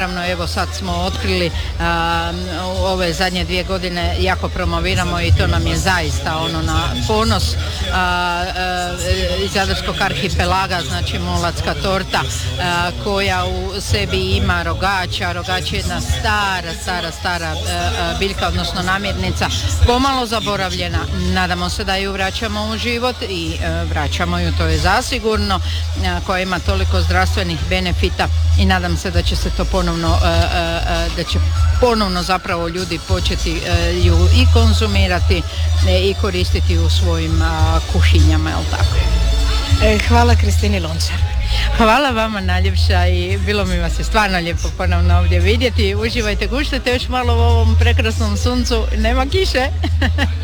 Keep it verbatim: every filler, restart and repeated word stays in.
naravno evo sad smo otkrili a, u ove zadnje dvije godine jako promoviramo i to nam je zaista ono na ponos a, a, iz Zadarskog arhipelaga, znači molatska torta a, koja u sebi ima rogača. Rogač je jedna stara, stara, stara a, a, biljka, odnosno namirnica, pomalo zaboravljena. Nadamo se da ju vraćamo u život i a, vraćamo ju, to je zasigurno, a, koja ima toliko zdravstvenih benefita i nadam se da će se to ponovno, a, a, da će ponovno zapravo ljudi početi a, ju i konzumirati e, i koristiti u svojim a, kuhinjama, jel tako? E, hvala Kristini Lončar. Hvala vama najljepša i bilo mi vas je stvarno lijepo ponovno ovdje vidjeti. Uživajte, guštajte još malo u ovom prekrasnom suncu, nema kiše.